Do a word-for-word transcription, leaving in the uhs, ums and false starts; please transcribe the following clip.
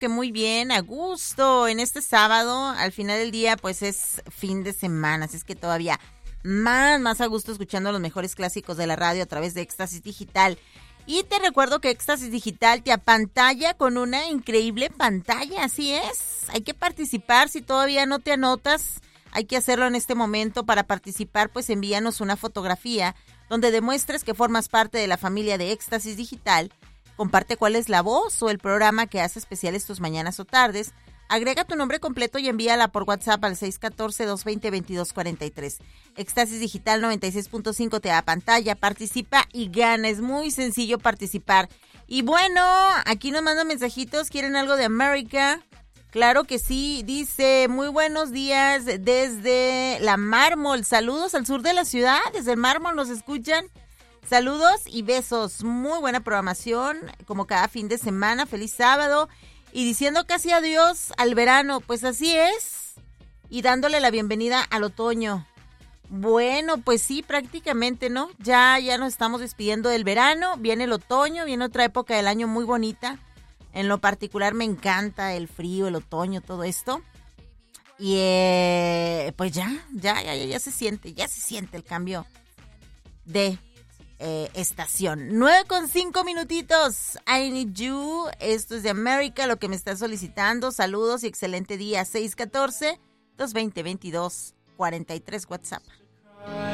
que muy bien, a gusto. En este sábado, al final del día, pues es fin de semana, así es que todavía más, más a gusto escuchando los mejores clásicos de la radio a través de Éxtasis Digital. Y te recuerdo que Éxtasis Digital te apantalla con una increíble pantalla, así es. Hay que participar, si todavía no te anotas, hay que hacerlo en este momento. Para participar, pues envíanos una fotografía donde demuestres que formas parte de la familia de Éxtasis Digital. Comparte cuál es la voz o el programa que hace especiales tus mañanas o tardes. Agrega tu nombre completo y envíala por WhatsApp al seis uno cuatro, dos dos cero, dos dos cuatro tres. Éxtasis Digital noventa y seis punto cinco te da pantalla, participa y gana. Es muy sencillo participar. Y bueno, aquí nos mandan mensajitos. ¿Quieren algo de América? Claro que sí. Dice, muy buenos días desde la Mármol. Saludos al sur de la ciudad. Desde el Mármol nos escuchan. Saludos y besos. Muy buena programación, como cada fin de semana. Feliz sábado. Y diciendo casi adiós al verano. Pues así es. Y dándole la bienvenida al otoño. Bueno, pues sí, prácticamente, ¿no? Ya, ya nos estamos despidiendo del verano. Viene el otoño, viene otra época del año muy bonita. En lo particular me encanta el frío, el otoño, todo esto. Y eh, pues ya, ya, ya, ya se siente, ya se siente el cambio de eh, estación. nueve con cinco minutitos. I need you. Esto es de América, lo que me está solicitando. Saludos y excelente día. seis uno cuatro, dos dos cero, dos dos cuatro tres WhatsApp.